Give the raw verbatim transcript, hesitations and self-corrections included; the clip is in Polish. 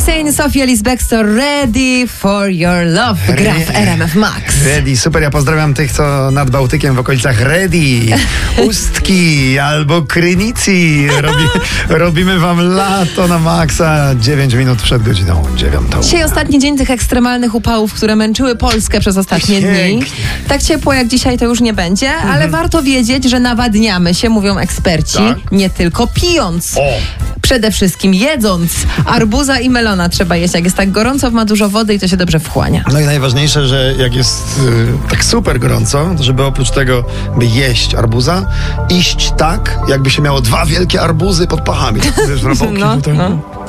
Hussein, Sofia Lis Bextor, Ready for Your Love. Gra w R M F Max. Ready, super, ja pozdrawiam tych, co nad Bałtykiem w okolicach Ready, Ustki albo Krynici. Robi, robimy wam lato na maksa, dziewięć minut przed godziną dziewiątą. Dzisiaj ostatni dzień tych ekstremalnych upałów, które męczyły Polskę przez ostatnie Pięknie. dni. Tak ciepło jak dzisiaj to już nie będzie, Mhm. ale warto wiedzieć, że nawadniamy się, mówią eksperci, Tak. nie tylko pijąc. O! Przede wszystkim jedząc. Arbuza i melona trzeba jeść. Jak jest tak gorąco, ma dużo wody i to się dobrze wchłania. No i najważniejsze, że jak jest y, tak super gorąco, to żeby oprócz tego, by jeść arbuza, iść tak, jakby się miało dwa wielkie arbuzy pod pachami. Wiesz, roboki No, tutaj. no.